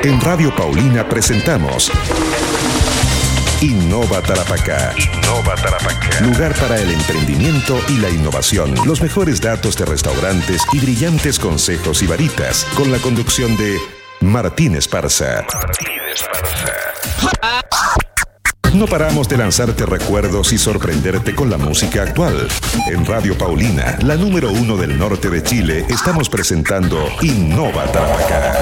En Radio Paulina presentamos Innova Tarapacá. Innova Tarapacá. Lugar para el emprendimiento y la innovación. Los mejores datos de restaurantes y brillantes consejos y varitas. Con la conducción de Martín Esparza. No paramos de lanzarte recuerdos y sorprenderte con la música actual. En Radio Paulina, la número 1 del norte de Chile, estamos presentando Innova Tarapacá.